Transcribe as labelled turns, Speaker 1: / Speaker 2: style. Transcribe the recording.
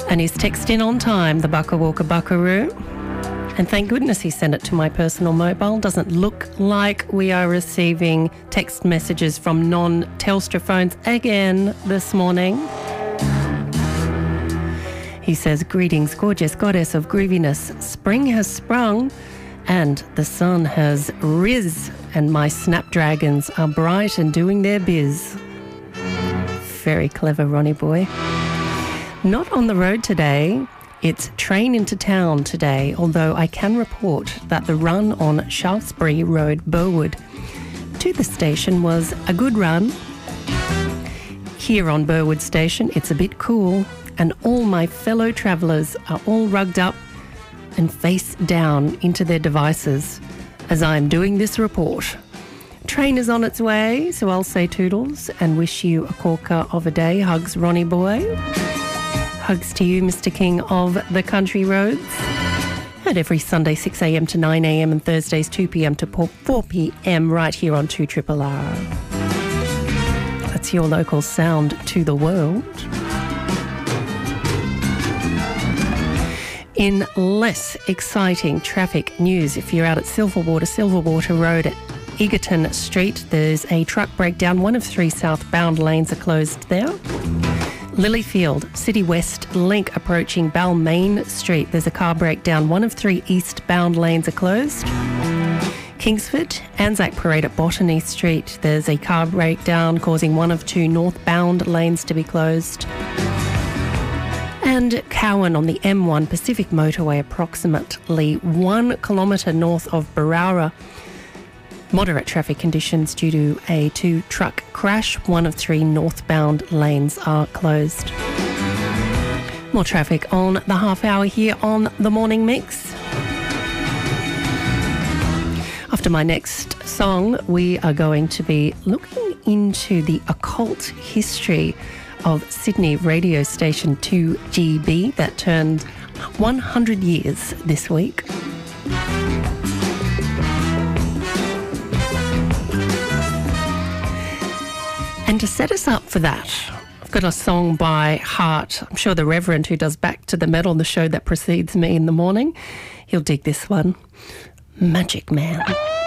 Speaker 1: And he's texted in on time, the Bucka Walker Buckaroo. And thank goodness he sent it to my personal mobile. Doesn't look like we are receiving text messages from non-Telstra phones again this morning. He says, greetings, gorgeous goddess of grooviness. Spring has sprung and the sun has riz, and my snapdragons are bright and doing their biz. Very clever, Ronnie boy. Not on the road today. It's train into town today, although I can report that the run on Shaftesbury Road, Burwood, to the station was a good run. Here on Burwood Station, it's a bit cool, and all my fellow travellers are all rugged up and face down into their devices as I'm doing this report. Train is on its way, so I'll say toodles and wish you a corker of a day. Hugs, Ronnie boy. Hugs to you, Mr. King of the country roads. And every Sunday 6 a.m. to 9 a.m. and Thursdays 2 p.m. to 4 p.m. right here on 2RRR. That's your local sound to the world. In less exciting traffic news, if you're out at Silverwater Road at Egerton Street, there's a truck breakdown. 1 of 3 southbound lanes are closed there. Lilyfield, City West Link approaching Balmain Street. There's a car breakdown. 1 of 3 eastbound lanes are closed. Kingsford, Anzac Parade at Botany Street. There's a car breakdown causing 1 of 2 northbound lanes to be closed. And Cowan on the M1 Pacific Motorway, approximately 1 kilometre north of Berowra. Moderate traffic conditions due to a 2-truck crash. 1 of 3 northbound lanes are closed. More traffic on the half hour here on The Morning Mix. After my next song, we are going to be looking into the occult history of Sydney radio station 2GB that turned 100 years this week. And to set us up for that, I've got a song by Heart. I'm sure the Reverend, who does Back to the Metal, the show that precedes me in the morning, he'll dig this one. Magic Man.